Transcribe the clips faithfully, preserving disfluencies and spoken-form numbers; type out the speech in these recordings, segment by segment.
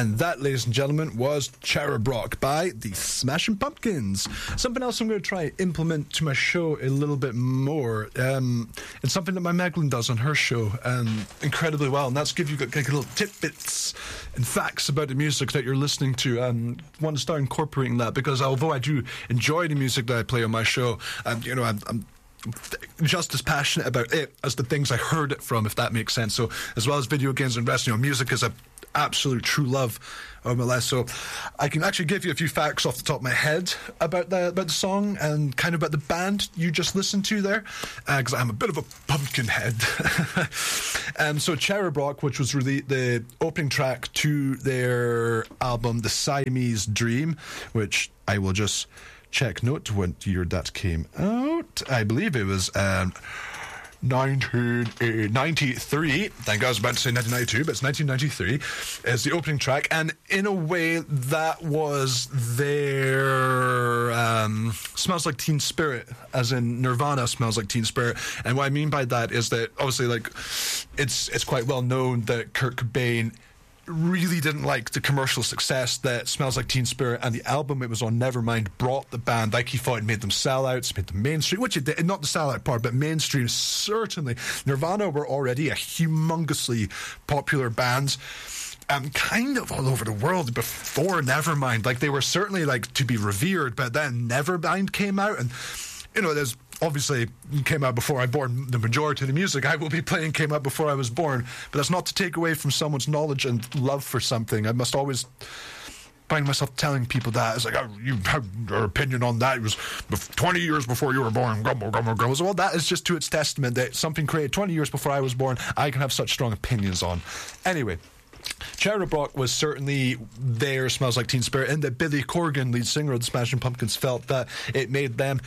And that, ladies and gentlemen, was Cherub Rock by the Smashing Pumpkins. Something else I'm going to try and implement to my show a little bit more. Um, it's something that my Meglin does on her show um, incredibly well, and that's give you like, little tidbits and facts about the music that you're listening to. Um, I want to start incorporating that because although I do enjoy the music that I play on my show, um, you know, I'm, I'm just as passionate about it as the things I heard it from, if that makes sense. So as well as video games and wrestling, you know, music is a absolute true love of my life. So I can actually give you a few facts off the top of my head about the about the song and kind of about the band you just listened to there, because uh, I'm a bit of a pumpkin head. um, so Cherub Rock, which was really the opening track to their album The Siamese Dream, which I will just check note what year that came out. I believe it was um, nineteen ninety-three. Thank God I was about to say nineteen ninety-two, but it's nineteen ninety-three is the opening track, and in a way that was their um, Smells Like Teen Spirit, as in Nirvana Smells Like Teen Spirit. And what I mean by that is that obviously, like, it's it's quite well known that Kurt Cobain really didn't like the commercial success that Smells Like Teen Spirit and the album it was on, Nevermind, brought the band. Like, he thought it made them sellouts, made them mainstream, which it did, not the sellout part, but mainstream, certainly. Nirvana were already a humongously popular band, um, kind of all over the world before Nevermind. Like, they were certainly, like, to be revered, but then Nevermind came out, and, you know, there's obviously came out before I was born. The majority of the music I will be playing came out before I was born, but that's not to take away from someone's knowledge and love for something. I must always find myself telling people that. It's like, oh, you have your opinion on that. It was twenty years before you were born. Gumbo, gumbo, gumbo. So, well, that is just to its testament that something created twenty years before I was born, I can have such strong opinions on. Anyway, Cherub Rock was certainly their Smells Like Teen Spirit, and that Billy Corgan, lead singer of the Smashing Pumpkins, felt that it made them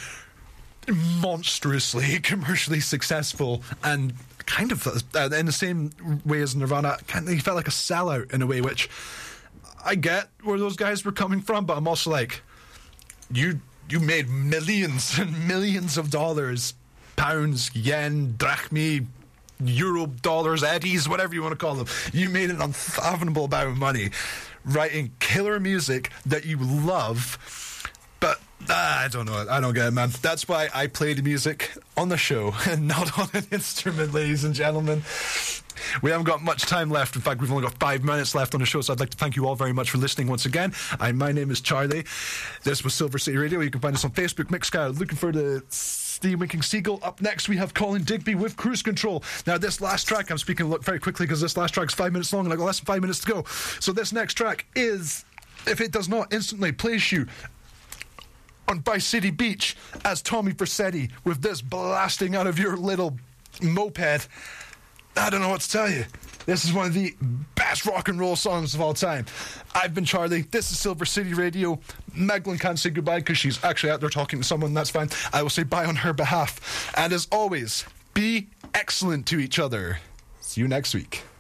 monstrously commercially successful, and kind of uh, in the same way as Nirvana, kind of, he felt like a sellout in a way, which I get where those guys were coming from, but I'm also like, you you made millions and millions of dollars, pounds, yen, drachmi, euro, dollars, eddies, whatever you want to call them. You made an unfathomable amount of money writing killer music that you love, but Ah, I don't know. I don't get it, man. That's why I play the music on the show and not on an instrument, ladies and gentlemen. We haven't got much time left. In fact, we've only got five minutes left on the show, so I'd like to thank you all very much for listening once again. I, my name is Charlie. This was Silver City Radio. You can find us on Facebook, Mixcloud, looking for the Steve Winking Seagull. Up next, we have Colin Digby with Cruise Control. Now, this last track, I'm speaking look very quickly because this last track is five minutes long and I've got less than five minutes to go. So this next track is, if it does not instantly place you on Vice City Beach as Tommy Vercetti with this blasting out of your little moped, I don't know what to tell you. This is one of the best rock and roll songs of all time. I've been Charlie. This is Silver City Radio. Meglin can't say goodbye because she's actually out there talking to someone. That's fine. I will say bye on her behalf. And as always, be excellent to each other. See you next week.